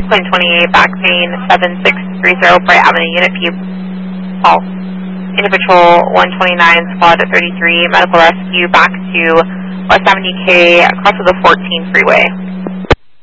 Plane 28, back main 7630, Bright Avenue, Unit P. Call. Unit Patrol 129, Squad 33, medical rescue back to West 70K across of the 14 freeway.